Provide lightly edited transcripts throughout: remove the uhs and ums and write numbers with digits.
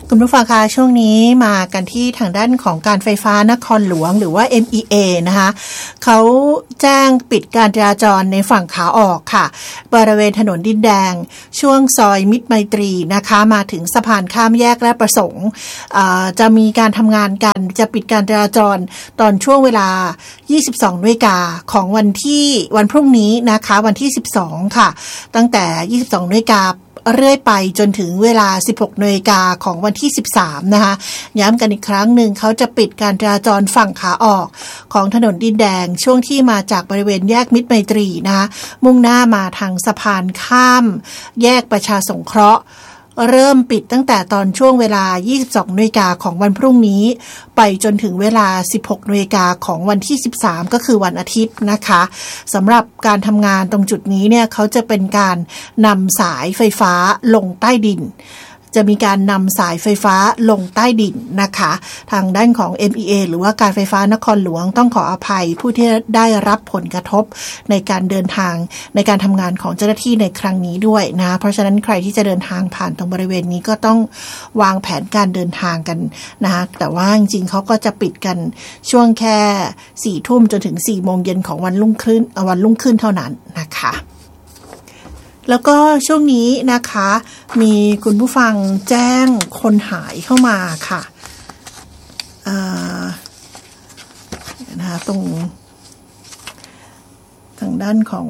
คุณผู้ฟังคะช่วงนี้มากันที่ทางด้านของการไฟฟ้านครหลวงหรือว่า MEA นะคะเขาแจ้งปิดการจราจรในฝั่งขาออกค่ะบริเวณถนนดินแดงช่วงซอยมิตรไมตรีนะคะมาถึงสะพานข้ามแยกและประสงค์จะมีการทำงานกันจะปิดการจราจรตอนช่วงเวลา 22 นาฬิกาของวันพรุ่งนี้นะคะวันที่ 12 ค่ะตั้งแต่ 22 นาฬิกาเรื่อยไปจนถึงเวลา 16 นาฬิกาของวันที่ 13 นะคะย้ำกันอีกครั้งหนึ่งเขาจะปิดการจราจรฝั่งขาออกของถนนดินแดงช่วงที่มาจากบริเวณแยกมิตรไมตรีนะคะมุ่งหน้ามาทางสะพานข้ามแยกประชาสงเคราะห์เริ่มปิดตั้งแต่ตอนช่วงเวลา 22 นาฬิกาของวันพรุ่งนี้ไปจนถึงเวลา 16 นาฬิกาของวันที่ 13 ก็คือวันอาทิตย์นะคะสำหรับการทำงานตรงจุดนี้เนี่ยเขาจะเป็นการนำสายไฟฟ้าลงใต้ดินจะมีการนำสายไฟฟ้าลงใต้ดินนะคะทางด้านของ MEA หรือว่าการไฟฟ้านครหลวงต้องขออภัยผู้ที่ได้รับผลกระทบในการเดินทางในการทำงานของเจ้าหน้าที่ในครั้งนี้ด้วยนะเพราะฉะนั้นใครที่จะเดินทางผ่านตรงบริเวณนี้ก็ต้องวางแผนการเดินทางกันนะคะแต่ว่าจริงๆเขาก็จะปิดกันช่วงแค่ 4 ทุ่มจนถึง 4 โมงเย็นของวันรุ่งขึ้นเท่านั้นนะคะแล้วก็ช่วงนี้นะคะมีคุณผู้ฟังแจ้งคนหายเข้ามาค่ะนะคะตรงทางด้านของ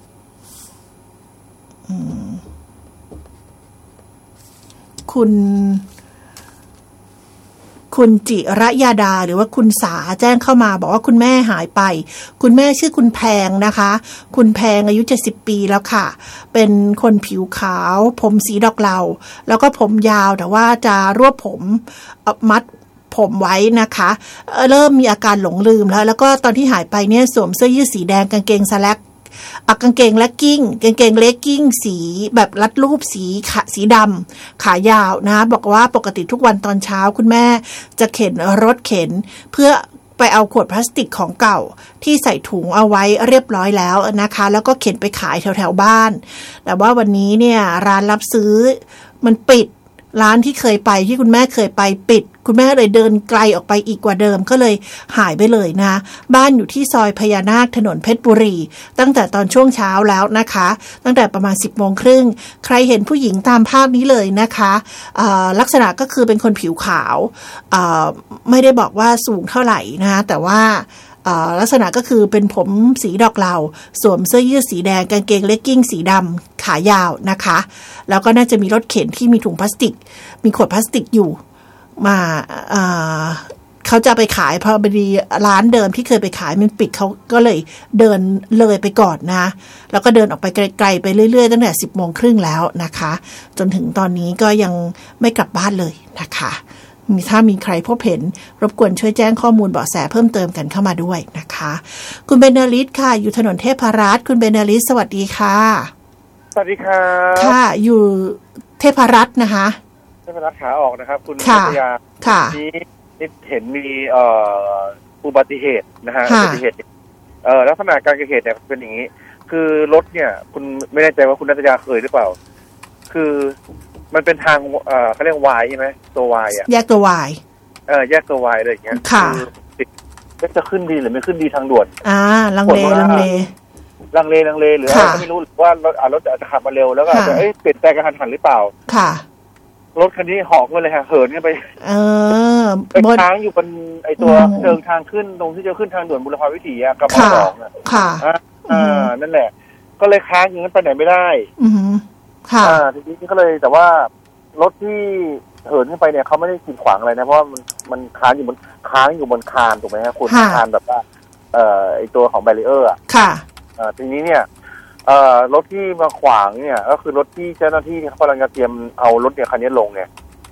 คุณจิระยาดาหรือว่าคุณสาแจ้งเข้ามาบอกว่าคุณแม่หายไปคุณแม่ชื่อคุณแพงนะคะคุณแพงอายุ70 ปีแล้วค่ะเป็นคนผิวขาวผมสีดอกเหลาแล้วก็ผมยาวแต่ว่าจะรวบผมมัดผมไว้นะคะเริ่มมีอาการหลงลืมแล้วก็ตอนที่หายไปเนี่ยสวมเสื้อยืดสีแดงกางเกงสแล็กกางเกงเลกกิ้งสีแบบรัดรูปสีดำขายาวนะบอกว่าปกติทุกวันตอนเช้าคุณแม่จะเข็นรถเข็นเพื่อไปเอาขวดพลาสติกของเก่าที่ใส่ถุงเอาไว้เรียบร้อยแล้วนะคะแล้วก็เข็นไปขายแถวๆบ้านแต่ว่าวันนี้เนี่ยร้านรับซื้อมันปิดร้านที่เคยไปที่คุณแม่เคยไปปิดคุณแม่เลยเดินไกลออกไปอีกกว่าเดิมก็เลยหายไปเลยนะบ้านอยู่ที่ซอยพญานาคถนนเพชรบุรีตั้งแต่ตอนช่วงเช้าแล้วนะคะตั้งแต่ประมาณ 10:30 น.ใครเห็นผู้หญิงตามภาพนี้เลยนะคะลักษณะก็คือเป็นคนผิวขาวไม่ได้บอกว่าสูงเท่าไหร่นะแต่ว่าลักษณะก็คือเป็นผมสีดอกเหลาสวมเสื้อยืดสีแดงกางเกงเลกกิ้งสีดำขายาวนะคะแล้วก็น่าจะมีรถเข็นที่มีถุงพลาสติกมีขวดพลาสติกอยู่มาเขาจะไปขายพอดีร้านเดิมที่เคยไปขายมันปิดเขาก็เลยเดินเลยไปก่อนนะแล้วก็เดินออกไปไกลๆไปเรื่อยๆตั้งแต่ 10:30 น.แล้วนะคะจนถึงตอนนี้ก็ยังไม่กลับบ้านเลยนะคะถ้ามีใครพบเห็นรบกวนช่วยแจ้งข้อมูลเบาะแสเพิ่มเติมกันเข้ามาด้วยนะคะคุณเบนเนลิสค่ะอยู่ถนนเทพรัตน์คุณเบนเนลิสสวัสดีค่ะสวัสดีครับค่ะอยู่เทพรัตน์นะคะเทพรัตน์ขาออกนะครับคุณพัทยานี่เห็นมีอุบัติเหตุนะฮะอุบัติเหตุลักษณะการเกิดเหตุเนี่ยเป็นอย่างนี้คือรถเนี่ยคุณไม่แน่ใจว่าคุณนัทยาเคยหรือเปล่าคือมันเป็นทางเขาเรียกวายใช่ไหมตัววายแยกตัววายแยกตัววายเลยอย่างเงี้ยค่ะจะขึ้นดีหรือไม่ขึ้นดีทางด่วนลังเลหรืออะไรก็ไม่รู้หรือว่ารถจะขับมาเร็วแล้วก็จะเปลี่ยนใจกระทันหันหรือเปล่าค่ะรถคันนี้หอกมาเลยค่ะเหินขึ้นไปไปค้างอยู่บนไอตัวเชิงทางขึ้นตรงที่จะขึ้นทางด่วนบุรพาวิถีกระบะสองค่ะนั่นแหละก็เลยค้างอย่างนั้นไปไหนไม่ได้ค่ะทีนี้ก็เลยแต่ว่ารถที่เหินขึ้นไปเนี่ยเขาไม่ได้ขีดขวางอะไรนะเพราะมันค้างอยู่บนคานถูกไหมครับคุณคานแบบว่าไอตัวของแบรีเออร์ค่ะทีนี้เนี่ยรถที่มาขวางเนี่ยก็คือรถที่เจ้าหน้าที่เขากำลังจะเตรียมเอารถเนี่ยคันนี้ลงเนี่ย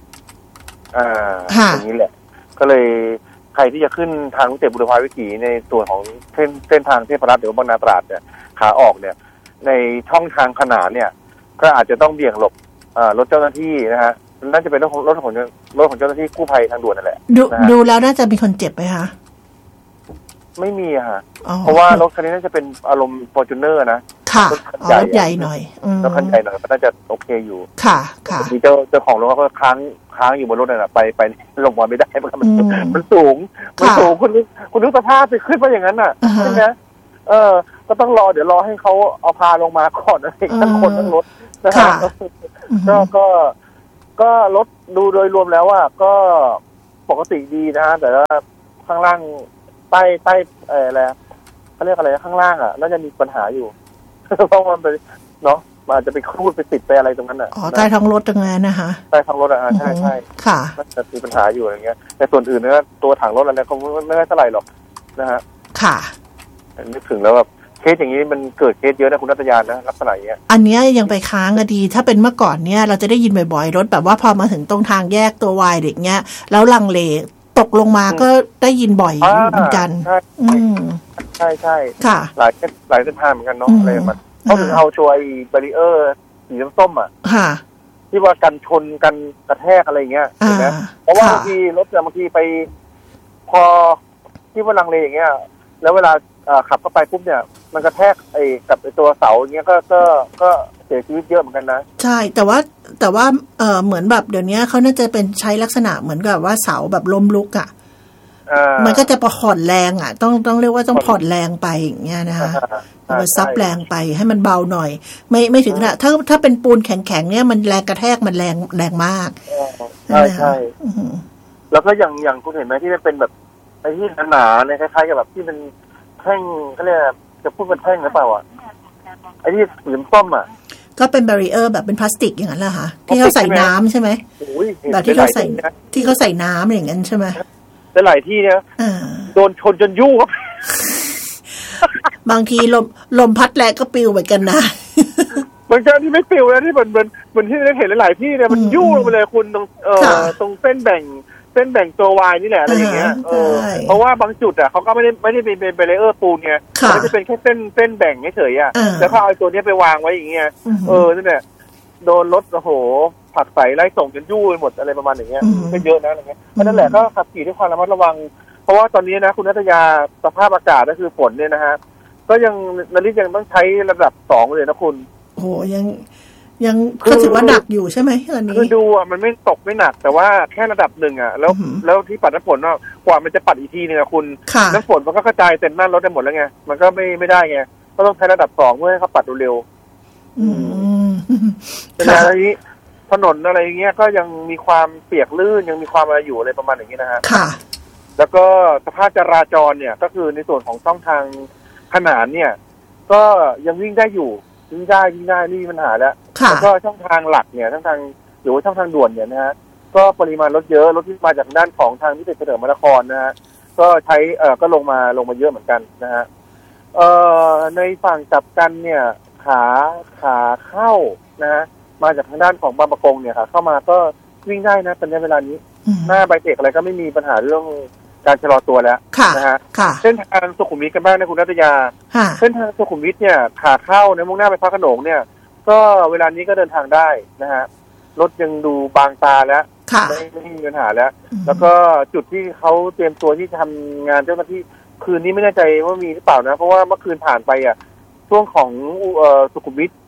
อย่างนี้แหละก็เลยใครที่จะขึ้นทางวิเศษบุรพาวิถีในส่วนของเส้นทางเทพรัตน์หรือบางนาตราดเนี่ยขาออกเนี่ยในช่องทางขนานเนี่ยก็อาจจะต้องเบี่ยงหลบรถเจ้าหน้าที่นะฮะน่าจะเป็นรถของเจ้าหน้าที่กู้ภัยทางด่วนนั่นแหละดูแล้วน่าจะมีคนเจ็บไหมคะไม่มีฮะเพราะว่ารถคันนี้น่าจะเป็นอารมณ์ Fortuner นะค่ะรถใหญ่หน่อยรถคันใหญ่หน่อยก็น่าจะโอเคอยู่ค่ะค่ะมีเจ้าของรถก็ค้างอยู่บนรถนั่นแหละไปลงมาไม่ได้เพราะมันสูงคุณนึกสภาพไปขึ้นมาอย่างนั้นน่ะใช่ไหมก็ต้องเดี๋ยวรอให้เขาเอาพาลงมาก่อนอะไรทั้งคนทั้งรถนะครับก็รถดูโดยรวมแล้วว่าก็ปกติดีนะฮะแต่ว่าข้างล่างใต้อะไรเขาเรียกอะไรข้างล่างน่าจะมีปัญหาอยู่เพราะมันไปเนาะมันอาจจะไปครูดไปติดไปอะไรตรงนั้นใต้ท้องรถตรงนั้นนะคะใต้ท้องรถใช่ค่ะมันจะมีปัญหาอยู่อะไรเงี้ยแต่ส่วนอื่นเนี่ยตัวถังรถอะไรเขาไม่ได้เท่าไหร่หรอกนะฮะค่ะนึกถึงแล้วแบบเคสอย่างนี้มันเกิดเคสเยอะนะคุณรัตยานะลักษณะอย่างเงี้ยอันนี้ยังไปค้างดีถ้าเป็นเมื่อก่อนเนี่ยเราจะได้ยินบ่อยๆรถแบบว่าพอมาถึงตรงทางแยกตัววายเด็กเงี้ยแล้วลังเลตกลงมาก็ได้ยินบ่อยเหมือนกันใช่ค่ะหลายเส้นทางเหมือนกันเนาะอะไรมันเขาถึงเอาช่วยบารีเออร์สีส้มที่ว่ากันชนกันกระแทกอะไรเงี้ยเห็นไหมเพราะว่าบางทีรถบางทีไปพอที่ว่าลังเลอย่างเงี้ยแล้วเวลาขับเข้าไปปุ๊บเนี่ยมันกระแทกกับตัวเสาอย่างเงี้ยก็เสียชีวิตเยอะเหมือนกันนะใช่แต่ว่าเหมือนแบบเดี๋ยวนี้เขาน่าจะเป็นใช้ลักษณะเหมือนกับว่าเสาแบบล้มลุกมันก็จะผ่อนแรงต้องเรียกว่าต้องผ่อนแรงไปอย่างเงี้ยนะคะมันซับแรงไปให้มันเบาหน่อยไม่ถึงนะถ้าเป็นปูนแข็งๆเนี่ยมันแรงกระแทกมันแรงมากใช่แล้วก็อย่างคุณเห็นไหมที่มันเป็นแบบไอ้ที่หนาๆเนี่ยคล้ายๆกับแบบที่มันแท่งเขาเรียกจะพูดเป็นแท่งหรือเปล่าไอ้ที่สีส้มก็เป็นแบรีเออร์แบบเป็นพลาสติกอย่างนั้นแหละค่ะที่เขาใส่น้ำใช่ไหมแบบที่เขาใส่น้ำอย่างนั้นใช่ไหมแต่หลายที่เนี่ยโดนชนจนยุ่งครับบางทีลมพัดแรงก็ปลิวเหมือนกันนะบางทีที่ไม่ปลิวนะที่เหมือนที่เราเห็นหลายที่เนี่ยมันยุ่งลงไปเลยคุณตรงเส้นแบ่งตัววายนี่แหละอะไรอย่างเงี้ยเพราะว่าบางจุดเขาก็ไม่ได้เป็นเบรเออร์ปูนไงมันจะเป็นแค่เส้นแบ่งเฉยแล้วเขาเอาตัวนี้ไปวางไว้อย่างเงี้ยนั่นแหละโดนรถโอ้โหผักใส่ไล่ส่งจนยุ่งไปหมดอะไรประมาณอย่างเงี้ยก็เยอะนะอะไรเงี้ยเพราะนั่นแหละก็ขับขี่ด้วยความระมัดระวังเพราะว่าตอนนี้นะคุณนัทยาสภาพอากาศก็คือฝนเนี่ยนะฮะก็ยังนฤทธิ์ยังต้องใช้ระดับ2เลยนะคุณโอ้ยังก็ถือว่าหนักอยู่ใช่ไหมตอนนี้คือดูมันไม่ตกไม่หนักแต่ว่าแค่ระดับ1แล้วที่ปัดน้ำฝนกว่ามันจะปัดอีกทีนึงคุณน้ำฝนมันก็กระจายเต็มหน้ารถได้หมดแล้วไงมันก็ไม่ได้ไงก็ต้องใช้ระดับ2เพื่อให้เขาปัดเร็วแต่อะไรนี้ถนนอะไรเงี้ยก็ยังมีความเปียกลื่นยังมีความอะไรอยู่อะไรประมาณอย่างนี้นะฮะค่ะแล้วก็สภาพจราจรเนี่ยก็คือในส่วนของช่องทางขนานเนี่ยก็ยังวิ่งได้อยู่วิ่งได้ไม่มีปัญหาแล้วแล้วก็ช่องทางหลักเนี่ยช่องทางหรือว่าช่องทางด่วนเนี่ยนะฮะก็ปริมาณรถเยอะรถที่มาจากด้านของทางพิเศษเฉลิมพระนครนะฮะก็ใช้ก็ลงมาเยอะเหมือนกันนะฮะในฝั่งกลับกันเนี่ยขาเข้านะฮะมาจากทางด้านของบางประกงเนี่ยค่ะเข้ามาก็วิ่งได้นะตอนนี้เวลานี้หน้าไบเทคอะไรก็ไม่มีปัญหาเรื่องการชะลอตัวแล้วนะฮะเส้นทางสุขุมวิทกันบ้างนะคุณรัตยาเส้นทางสุขุมวิทเนี่ยขาเข้าในมุ่งหน้าไปพระโขนงเนี่ยก็เวลานี้ก็เดินทางได้นะฮะรถยังดูบางตาแล้วไม่มีปัญหาแล้วก็จุดที่เขาเตรียมตัวที่ทำงานเจ้าหน้าที่คืนนี้ไม่แน่ใจว่ามีหรือเปล่านะเพราะว่าเมื่อคืนผ่านไปช่วงของสุขุมวิท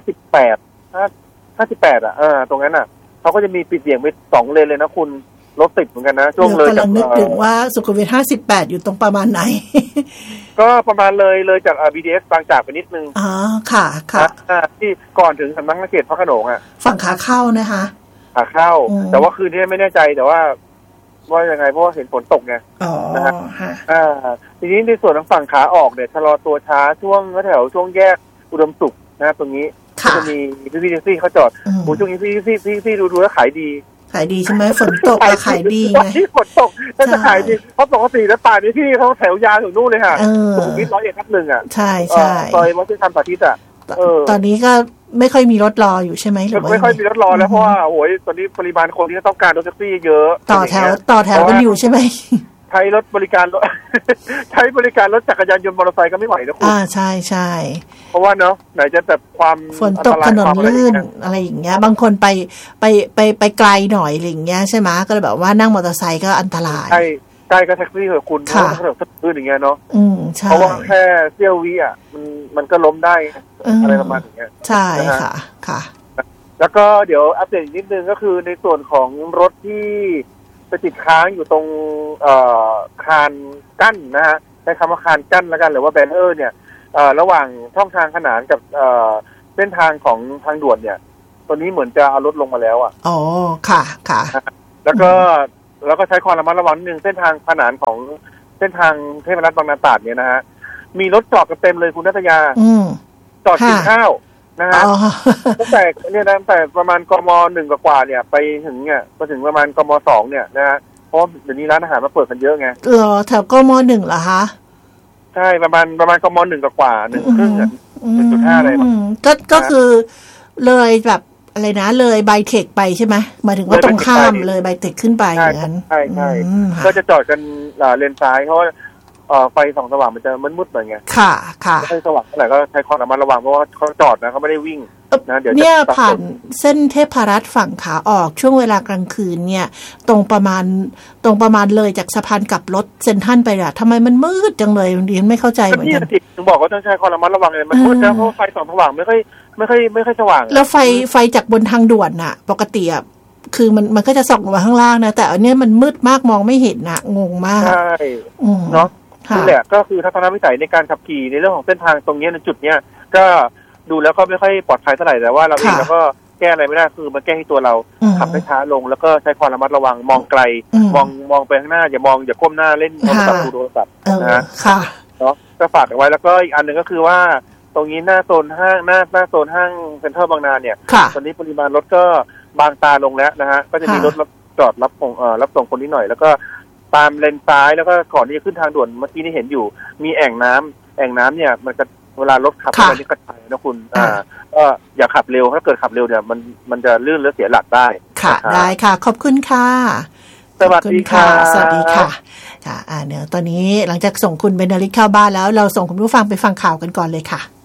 58ตรงนั้นเขาก็จะมีปิดเบี่ยงไป2เลนเลยนะคุณรถติดเหมือนกันนะช่วงเลยจากนึกถึงว่าสุขุมวิท58อยู่ตรงประมาณไหนก็ประมาณเลยจากBTS บางจากไปนิดนึงค่ะที่ก่อนถึงสำนักงานเขตพระโขนงฝั่งขาเข้านะคะขาเข้าแต่ว่าคืนนี้ไม่แน่ใจแต่ว่ายังไงเพราะว่าเห็นฝนตกไงนะฮะทีนี้ในส่วนของฝั่งขาออกเนี่ยชะลอตัวช้าช่วงแถวช่วงแยกอุดมสุขนะตรงนี้ก็จะมีพี่แท็กซี่เขาจอดช่วงนี้พี่ดูแล้วขายดีใช่ไหมฝนตกขายดีไงฝนตกน่าจะขายดีเพราะปกติแล้วป่านนี้พี่เขาแถวยาวถึงนู่นเลยค่ะสุขุมวิท101 ใช่ซอยวัดที่ทำสาธิตตอนนี้ก็ไม่ค่อยมีรถรออยู่ใช่ไหมหรือไม่ค่อยมีรถรอแล้วเพราะว่าโอ้ยตอนนี้ปริมาณคนที่ต้องการรถแท็กซี่เยอะต่อแถวกันอยู่ใช่ไหมใช้รถบริการรถจักรยานยนต์มอเตอร์ไซค์ก็ไม่ไหวนะคุณใช่เพราะว่าเนาะไหนจะแบบความฝนตกถนนลื่นอะไรอย่างเงี้ยบางคนไปไกลหน่อยอะไรอย่างเงี้ยใช่ไหมก็เลยแบบว่านั่งมอเตอร์ไซค์ก็อันตรายใกล้ก็แท็กซี่เหอะคุณเพราะถนนลื่นอย่างเงี้ยเนาะเพราะว่าแค่เสี้ยววิอ่ะมันก็ล้มได้อะไรประมาณอย่างเงี้ยใช่ค่ะค่ะแล้วก็เดี๋ยวอัปเดตอีกนิดนึงก็คือในส่วนของรถที่ไปติดค้างอยู่ตรงคานกั้นนะฮะใช้คำว่าคานกั้นแล้วกันหรือว่าแบนเนอร์เนี่ยระหว่างช่องทางขนานกับเส้นทางของทางด่วนเนี่ยตอนนี้เหมือนจะเอารถลงมาแล้วอ่ะอ๋อค่ะค่ะแล้วก็ใช้ความระมัดระวังนิดนึงเส้นทางขนานของเส้นทางเทพรัตน์บางนาตราดเนี่ยนะฮะมีรถจอดกันเต็มเลยคุณนัทยาจอดกินข้าวนะฮะตั้งแต่เนี่ยตั้งแต่ประมาณกม.1 กว่าเนี่ยไปถึงประมาณกม.2เนี่ยนะฮะเพราะเดี๋ยวนี้ร้านอาหารมาเปิดกันเยอะไงแถวกม.1เหรอคะใช่ประมาณกม.1 กว่า1 ครึ่งอ่ะ 1.5 อะไรก็คือเลยแบบอะไรนะเลยไบเทคไปใช่ไหมหมายถึงว่าตรงข้ามเลยไบเทคขึ้นไปอย่างนั้นใช่ก็จะจอดกันเลนซ้ายเพราะว่าไฟส่องสว่างมันจะมืดๆหน่อยไงค่ะค่ะไฟสว่างเท่าไหร่ก็ใช้ความระมัดระวังเพราะว่าเขาจอดนะเขาไม่ได้วิ่งนะเดี๋ยวเนี่ยผ่านเส้นเทพรัตน์ฝั่งขาออกช่วงเวลากลางคืนเนี่ยตรงประมาณเลยจากสะพานกลับรถเซ็นทรัลไปอะทำไมมันมืดจังเลยดิฉันไม่เข้าใจเหมือนกันถึงบอกว่าต้องใช้ความระมัดระวังเลยมันมืดนะเพราะไฟส่องสว่างไม่ค่อยสว่างแล้วไฟจากบนทางด่วนน่ะปกติอะคือมันก็จะส่องลงมาข้างล่างนะแต่อันนี้มันมืดมากมองไม่เห็นนะงงมากใช่เนาะนี่แหละก็คือทัศนวิสัยในการขับขี่ในเรื่องของเส้นทางตรงนี้ในจุดเนี้ยก็ดูแล้วก็ไม่ค่อยปลอดภัยเท่าไหร่แต่ว่าเราเองเราก็แก้อะไรไม่ได้คือมันแก้ที่ตัวเราขับให้ช้าลงแล้วก็ใช้ความระมัดระวังมองไกลมองไปข้างหน้าอย่าก้มหน้าเล่นโทรศัพท์ดูโทรศัพท์นะเนาะก็ฝากเอาไว้แล้วก็อีกอันหนึ่งก็คือว่าตรงนี้หน้าโซนห้างหน้าโซนห้างเซ็นทรัลบางนาเนี่ยตอนนี้ปริมาณรถก็บางตาลงแล้วนะฮะก็จะมีรถจอดรับส่งคนนิดหน่อยแล้วก็ตามเลนซ้ายแล้วก็ก่อนที่จะขึ้นทางด่วนเมื่อกี้นี่เห็นอยู่มีแอ่งน้ำเนี่ยมันจะเวลารถขับไปนี่กระจายนะคุณก็อย่าขับเร็วถ้าเกิดขับเร็วเนี่ยมันจะลื่นแล้วเสียหลักได้ค่ะได้ค่ะขอบคุณค่ะสวัสดีค่ะสวัสดีค่ะค่ะเดี๋ยวตอนนี้หลังจากส่งคุณเบนนาริกเข้าบ้านแล้วเราส่งคุณผู้ฟังไปฟังข่าวกันก่อนเลยค่ะ